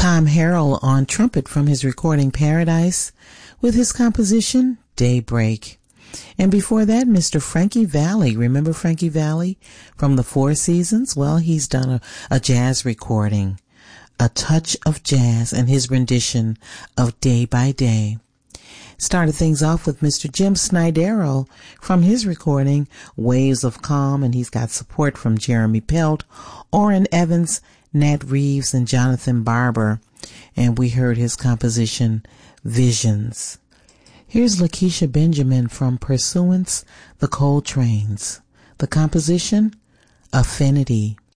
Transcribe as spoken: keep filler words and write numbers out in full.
Tom Harrell on trumpet from his recording Paradise with his composition Daybreak. And before that, Mister Frankie Valli. Remember Frankie Valli from the Four Seasons? Well, he's done a, a jazz recording, A Touch of Jazz, and his rendition of Day by Day. Started things off with Mister Jim Snydero from his recording Waves of Calm, and he's got support from Jeremy Pelt, Orrin Evans, Nat Reeves, and Jonathan Barber. And we heard his composition Visions. Here's Lakeisha Benjamin from Pursuance, the Coltrane's. The composition, Affinity.